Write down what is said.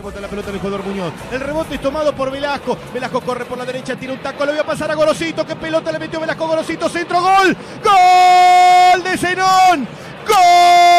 rebota la pelota del jugador Muñoz. El rebote es tomado por Velasco. Velasco corre por la derecha, tira un taco, le voy a pasar a Gorosito. ¿Qué pelota le metió Velasco? Gorosito, centro, gol. ¡Gol de Zenón! ¡Gol!